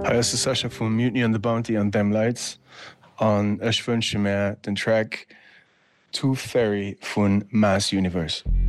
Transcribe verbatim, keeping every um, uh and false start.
Hi is session vun Mutiny on the Bounty an Dem Lights an ech wënsche mé den Track To Ferry vun Mass Universe.